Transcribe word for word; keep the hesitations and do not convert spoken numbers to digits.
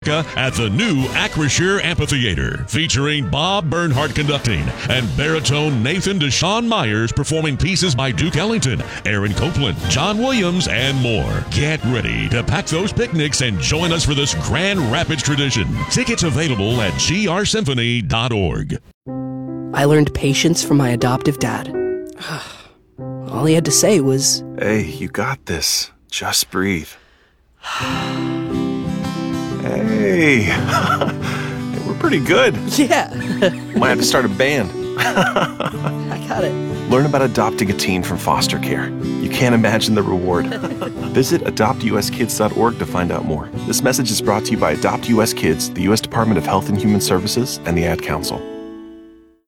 America at the new Acrisure Amphitheater, featuring Bob Bernhardt conducting and baritone Nathan Deshawn Myers performing pieces by Duke Ellington, Aaron Copland, John Williams, and more. Get ready to pack those picnics and join us for this Grand Rapids tradition. Tickets available at g r symphony dot org. I learned patience from my adoptive dad. All he had to say was, "Hey, you got this. Just breathe." Hey, we're pretty good. yeah, Might have to start a band. I got it. Learn about adopting a teen from foster care. You can't imagine the reward. Visit adopt u s kids dot org to find out more. This message is brought to you by Adopt U S Kids, the U S Department of Health and Human Services, and the Ad Council.